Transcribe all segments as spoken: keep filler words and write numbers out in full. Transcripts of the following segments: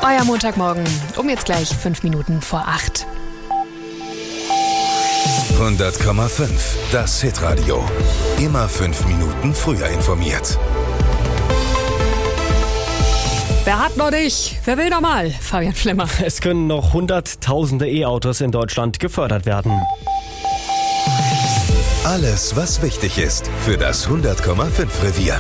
Euer Montagmorgen, um jetzt gleich fünf Minuten vor acht. hundert Komma fünf, das Hitradio. Immer fünf Minuten früher informiert. Wer hat noch nicht? Wer will noch mal? Fabian Flimmer. Es können noch hunderttausende E-Autos in Deutschland gefördert werden. Alles, was wichtig ist für das hundert Komma fünf Revier.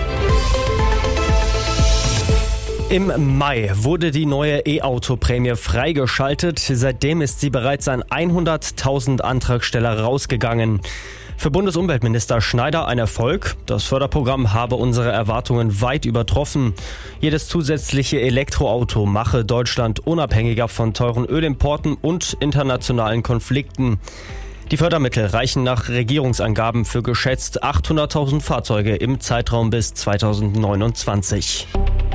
Im Mai wurde die neue E-Auto-Prämie freigeschaltet. Seitdem ist sie bereits an hunderttausend Antragsteller rausgegangen. Für Bundesumweltminister Schneider ein Erfolg. Das Förderprogramm habe unsere Erwartungen weit übertroffen. Jedes zusätzliche Elektroauto mache Deutschland unabhängiger von teuren Ölimporten und internationalen Konflikten. Die Fördermittel reichen nach Regierungsangaben für geschätzt achthunderttausend Fahrzeuge im Zeitraum bis zweitausendneunundzwanzig.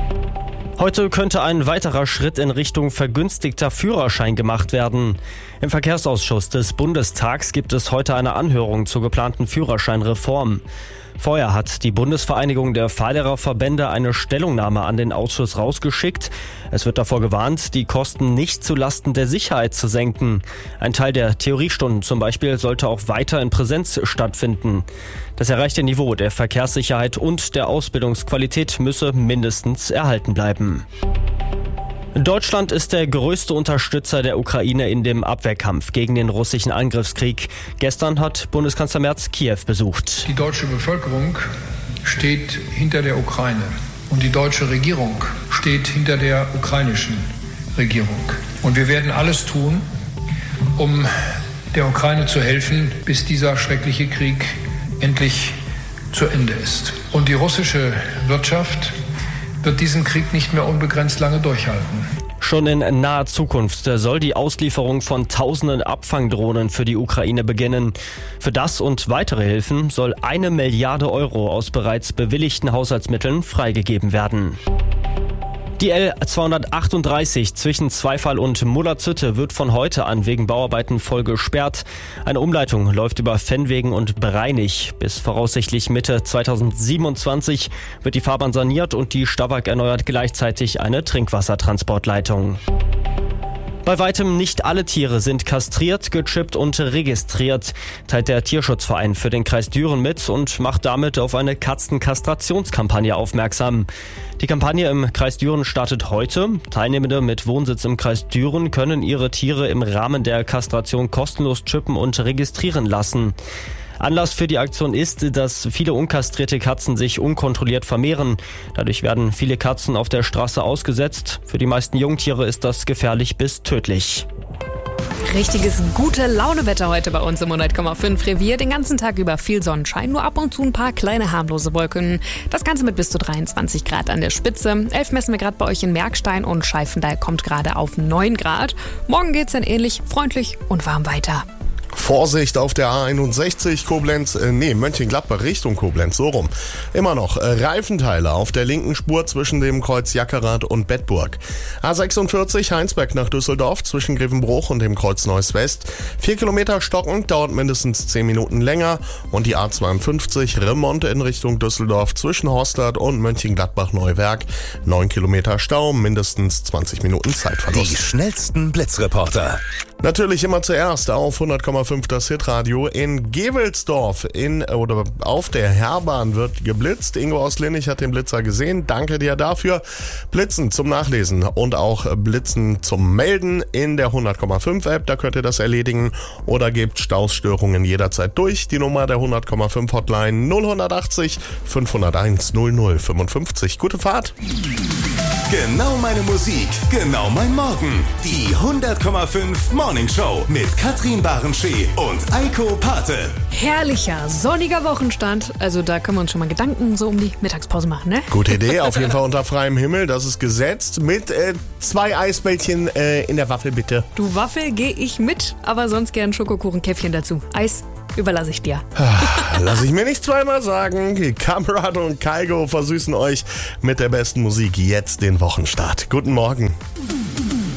Heute könnte ein weiterer Schritt in Richtung vergünstigter Führerschein gemacht werden. Im Verkehrsausschuss des Bundestags gibt es heute eine Anhörung zur geplanten Führerscheinreform. Vorher hat die Bundesvereinigung der Fahrlehrerverbände eine Stellungnahme an den Ausschuss rausgeschickt. Es wird davor gewarnt, die Kosten nicht zulasten der Sicherheit zu senken. Ein Teil der Theoriestunden zum Beispiel sollte auch weiter in Präsenz stattfinden. Das erreichte Niveau der Verkehrssicherheit und der Ausbildungsqualität müsse mindestens erhalten bleiben. Deutschland ist der größte Unterstützer der Ukraine in dem Abwehrkampf gegen den russischen Angriffskrieg. Gestern hat Bundeskanzler Merz Kiew besucht. Die deutsche Bevölkerung steht hinter der Ukraine und die deutsche Regierung steht hinter der ukrainischen Regierung. Und wir werden alles tun, um der Ukraine zu helfen, bis dieser schreckliche Krieg endlich zu Ende ist. Und die russische Wirtschaft wird diesen Krieg nicht mehr unbegrenzt lange durchhalten. Schon in naher Zukunft soll die Auslieferung von tausenden Abfangdrohnen für die Ukraine beginnen. Für das und weitere Hilfen soll eine Milliarde Euro aus bereits bewilligten Haushaltsmitteln freigegeben werden. Die L zweihundertachtunddreißig zwischen Zweifall und Mullerzütte wird von heute an wegen Bauarbeiten voll gesperrt. Eine Umleitung läuft über Fennwegen und Breinig. Bis voraussichtlich Mitte zweitausendsiebenundzwanzig wird die Fahrbahn saniert und die Stawag erneuert gleichzeitig eine Trinkwassertransportleitung. Bei weitem nicht alle Tiere sind kastriert, gechippt und registriert, teilt der Tierschutzverein für den Kreis Düren mit und macht damit auf eine Katzenkastrationskampagne aufmerksam. Die Kampagne im Kreis Düren startet heute. Teilnehmende mit Wohnsitz im Kreis Düren können ihre Tiere im Rahmen der Kastration kostenlos chippen und registrieren lassen. Anlass für die Aktion ist, dass viele unkastrierte Katzen sich unkontrolliert vermehren. Dadurch werden viele Katzen auf der Straße ausgesetzt. Für die meisten Jungtiere ist das gefährlich bis tödlich. Richtiges gute Launewetter heute bei uns im hundert Komma fünf Revier. Den ganzen Tag über viel Sonnenschein, nur ab und zu ein paar kleine harmlose Wolken. Das Ganze mit bis zu dreiundzwanzig Grad an der Spitze. elf messen wir gerade bei euch in Merkstein und Scheifendahl kommt gerade auf neun Grad. Morgen geht's dann ähnlich freundlich und warm weiter. Vorsicht auf der A einundsechzig Koblenz, äh, nee, Mönchengladbach Richtung Koblenz, so rum. Immer noch äh, Reifenteile auf der linken Spur zwischen dem Kreuz Jackerath und Bedburg. A sechsundvierzig Heinsberg nach Düsseldorf zwischen Grevenbruch und dem Kreuz Neuss West. Vier Kilometer stockend, dauert mindestens zehn Minuten länger. Und die A zweiundfünfzig Remont in Richtung Düsseldorf zwischen Horstadt und Mönchengladbach-Neuwerk. Neun Kilometer Stau, mindestens zwanzig Minuten Zeitverlust. Die schnellsten Blitzreporter. Natürlich immer zuerst auf hundert Komma fünf das Hitradio. In Gewelsdorf in oder auf der Herbahn wird geblitzt. Ingo aus Linnich hat den Blitzer gesehen. Danke dir dafür. Blitzen zum Nachlesen und auch Blitzen zum Melden in der hundert Komma fünf App. Da könnt ihr das erledigen oder gebt Stausstörungen jederzeit durch. Die Nummer der hundert Komma fünf Hotline null achtzig fünfhunderteins null null fünfundfünfzig. Gute Fahrt. Genau meine Musik, genau mein Morgen. Die hundert Komma fünf Morning Show mit Katrin Barenschee und Eiko Pate. Herrlicher, sonniger Wochenstand. Also da können wir uns schon mal Gedanken so um die Mittagspause machen, ne? Gute Idee, auf jeden Fall unter freiem Himmel. Das ist gesetzt mit äh, zwei Eisbällchen äh, in der Waffel, bitte. Du Waffel, gehe ich mit, aber sonst gern Schokokuchenkäffchen dazu. Eis überlasse ich dir. Lass ich mir nicht zweimal sagen. Kamerad und Kaigo versüßen euch mit der besten Musik jetzt den Wochenstart. Guten Morgen.